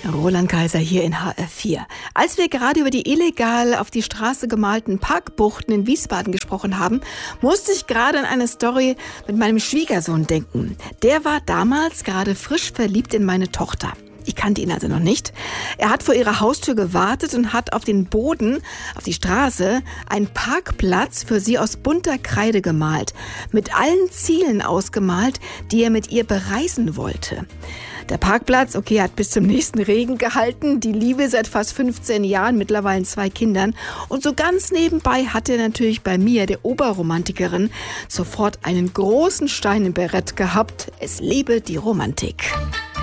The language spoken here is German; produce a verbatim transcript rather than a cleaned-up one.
Roland Kaiser hier in H R vier. Als wir gerade über die illegal auf die Straße gemalten Parkbuchten in Wiesbaden gesprochen haben, musste ich gerade an eine Story mit meinem Schwiegersohn denken. Der war damals gerade frisch verliebt in meine Tochter. Ich kannte ihn also noch nicht. Er hat vor ihrer Haustür gewartet und hat auf den Boden, auf die Straße, einen Parkplatz für sie aus bunter Kreide gemalt. Mit allen Zielen ausgemalt, die er mit ihr bereisen wollte. Der Parkplatz, okay, hat bis zum nächsten Regen gehalten. Die Liebe seit fast fünfzehn Jahren, mittlerweile zwei Kindern. Und so ganz nebenbei hat er natürlich bei mir, der Oberromantikerin, sofort einen großen Stein im Barett gehabt. Es lebe die Romantik.